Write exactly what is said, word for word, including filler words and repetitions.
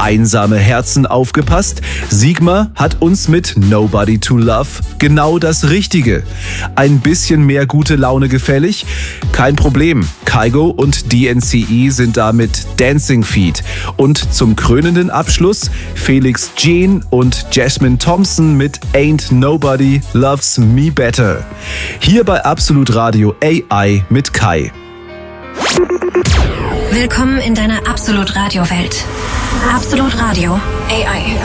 einsame Herzen aufgepasst? Sigma hat uns mit Nobody to Love genau das Richtige. Ein bisschen mehr gute Laune gefällig? Kein Problem. Kygo und D N C E sind da mit Dancing Feet. Und zum krönenden Abschluss Felix Jean und Jasmine Thompson mit Ain't Nobody Loves Me Better. Hier bei Absolut Radio A I mit Kai. Willkommen in deiner Absolut Radio Welt. Absolut Radio A I.